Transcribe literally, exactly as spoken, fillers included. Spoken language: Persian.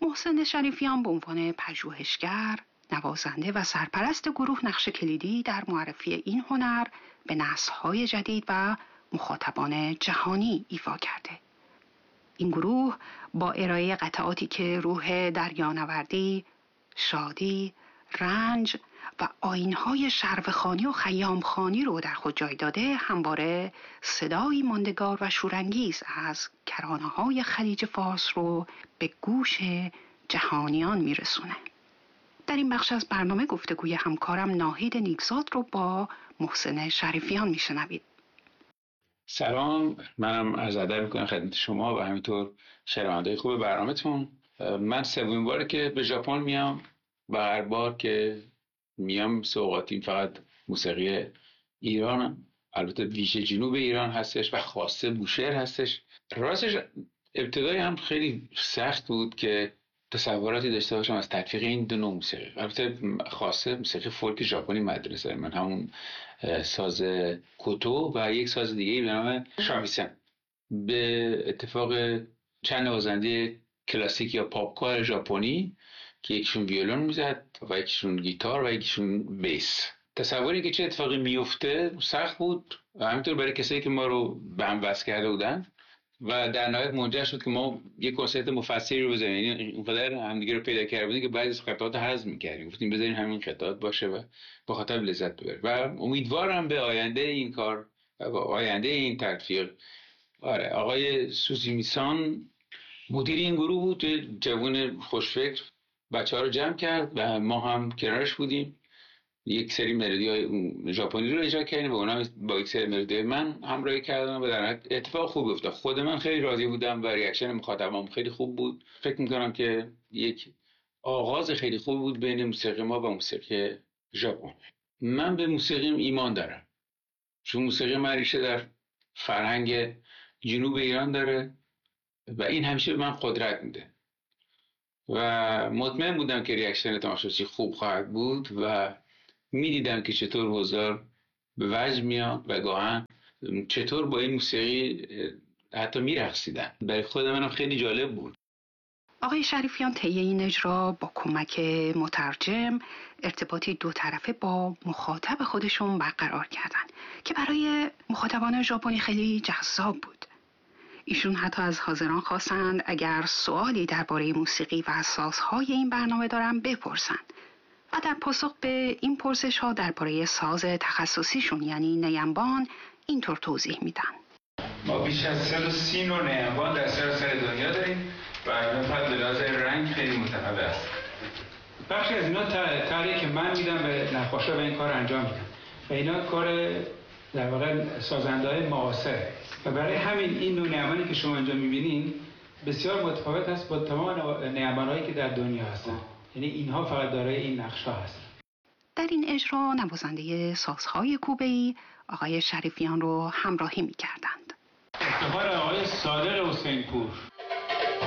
محسن شریفیان به عنوان پژوهشگر، نوازنده و سرپرست گروه نقش کلیدی در معرفی این هنر به نسل‌های جدید و مخاطبان جهانی ایفا کرده. این گروه با ارائه قطعاتی که روح دریانوردی، شادی، رنج و آیین‌های شروخوانی و خیامخوانی رو در خود جای داده، همواره صدایی ماندگار و شورانگیز از کرانه‌های خلیج فارس رو به گوش جهانیان میرسونه. در این بخش از برنامه گفتگوی همکارم ناهید نیکزاد رو با محسن شریفیان میشنوید. سلام، منم عرض ادب میکنم خدمت شما و همینطور شنونده‌های خوب برنامه‌تون. من سومین باره که به ژاپن میام و هر بار که میام سوغاتیم فقط موسیقی ایران، البته ویژه جنوب ایران هستش و خاصه بوشهر هستش. راستش ابتدای هم خیلی سخت بود که تصوراتی داشته باشم از تلفیق این دو نوع موسیقی. البته خاصه موسیقی فولک ژاپنی مدرسه من، همون ساز کوتو و یک ساز دیگه به نام شامیسن. به اتفاق چند نوازنده کلاسیک یا پاپکار ژاپنی که یکیشون ویولون میزد و یکیشون گیتار و یکیشون بیس، تصوری که چه اتفاقی میفته سخت بود و همینطور برای کسایی که ما رو به هم وصل کرده بودن و در نهایت منجر شد که ما یک کنسرت مفصلی رو بزنیم. یعنی اونقدر همدیگه رو پیدا کرده بودیم که بعضی از خطات حذف می‌کردیم، گفتیم بذاریم همین خطات باشه و با خاطر لذت ببریم و امیدوارم به آینده این کار و آینده این تلفیق. آره، آقای سوزیمیسان مدیر این گروه بود، جوان خوشفکر، بچه‌ها رو جمع کرد و ما هم کنارش بودیم. یک سری ملودی‌های ژاپنی رو اجرا کردیم و اونا با یک سری ملودی من همراهی کردن و در اتفاق خوب افتاد. خود من خیلی راضی بودم و ریاکشن مخاطبام خیلی خوب بود. فکر می‌کنم که یک آغاز خیلی خوب بود بین موسیقی ما و موسیقی ژاپن. من به موسیقیم ایمان دارم، چون موسیقی من ریشه در فرهنگ جنوب ایران داره و این همیشه به من قدرت میده و مطمئن بودم که ریاکشن تماشاچی خوب خواهد بود و میدیدم که چطور حضار به وجد میان و گاهن چطور با این موسیقی حتی میرقصیدن. برای خود منم خیلی جالب بود. آقای شریفیان طی این اجرا با کمک مترجم ارتباطی دو طرفه با مخاطب خودشون برقرار کردن که برای مخاطبان ژاپنی خیلی جذاب بود. ایشون حتی از حاضران خواستند اگر سوالی درباره موسیقی و سازهای این برنامه دارن بپرسند و در پاسخ به این پرسش ها درباره ساز تخصصیشون یعنی نیمبان اینطور توضیح میدن. ما بیش از صد و سی نوع نیمبان در سراسر دنیا داریم و فقط به لحاظ رنگ خیلی متنوع است. بخشی از اینا طرحی که من میدم به نقاشا و این کار انجام میدم و اینا کار در واقع سازنده‌های معاصره و برای همین این نوع نیمبانی که شما اینجا میبینین بسیار متفاوت است با تمام نیمبان‌هایی که در دنیا هستن. یعنی اینها فقط دارای این نقش‌ها هستن. در این اجرا نوازنده سازهای کوبه‌ای آقای شریفیان رو همراهی می‌کردند. افتخار آقای صادق حسین پور